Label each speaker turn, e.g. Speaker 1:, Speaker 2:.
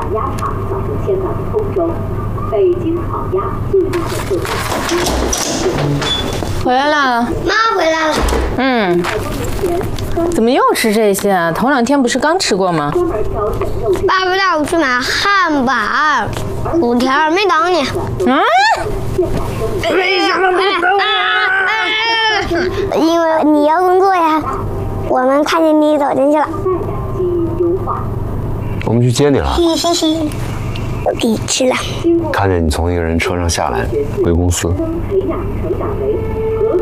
Speaker 1: 鸭场早就迁到了通州。北京烤鸭最大的特色。
Speaker 2: 回来了，
Speaker 3: 妈回来了。
Speaker 2: 嗯，怎么又吃这些啊？头2天不是刚吃过吗？
Speaker 3: 爸爸带我去买汉堡、薯条，没等你。
Speaker 2: 啊？
Speaker 3: 为什么没等我？因为你要工作呀。我们看见你走进去了。
Speaker 4: 我们去接你了。
Speaker 3: 嘿嘿嘿。我给你吃了。
Speaker 4: 看见你从一个人车上下来，回公司。
Speaker 1: 培养成长为